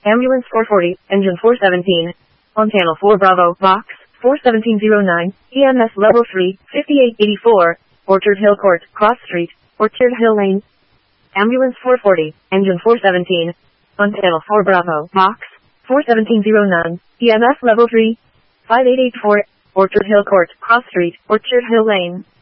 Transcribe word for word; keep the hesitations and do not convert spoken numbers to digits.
Ambulance four forty, engine four seventeen. On channel four Bravo, box four seventeen oh nine, E M S level three, fifty-eight eighty-four, Orchard Hill Court, Cross Street, Orchard Hill Lane. Ambulance four forty, engine four seventeen. On channel four Bravo, box four seventeen oh nine, E M S level three, five eight eight four, Orchard Hill Court, Cross Street, Orchard Hill Lane.